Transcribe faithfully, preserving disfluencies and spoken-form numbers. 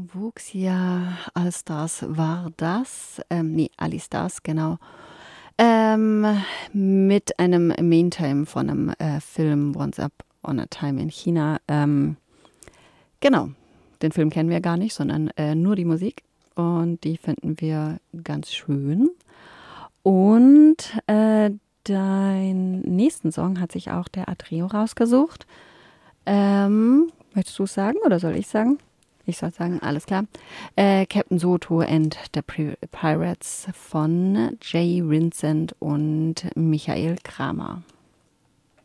Wuxia Allstars war das. Ähm, ne, Ali Stars, genau. Ähm, mit einem Main-Theme von einem äh, Film Once Upon a Time in China. Ähm, genau, den Film kennen wir gar nicht, sondern äh, nur die Musik. Und die finden wir ganz schön. Und äh, den nächsten Song hat sich auch der Adreo rausgesucht. Ähm, möchtest du es sagen oder soll ich sagen? Ich soll sagen, alles klar. Äh, Captain Soto and the Pirates von Jay Vincent und Michael Kramer.